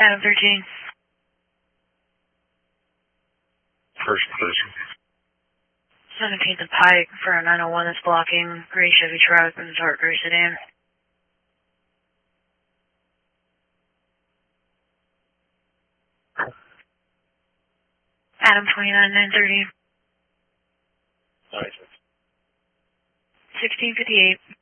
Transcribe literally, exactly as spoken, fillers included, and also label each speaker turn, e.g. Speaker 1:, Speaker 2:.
Speaker 1: Adam thirteen.
Speaker 2: First person.
Speaker 1: seventeenth and Pike for a nine oh one that's blocking gray Chevy truck and dark gray sedan. Adam twenty-nine nine thirty.
Speaker 2: Nice.
Speaker 1: sixteen fifty-eight.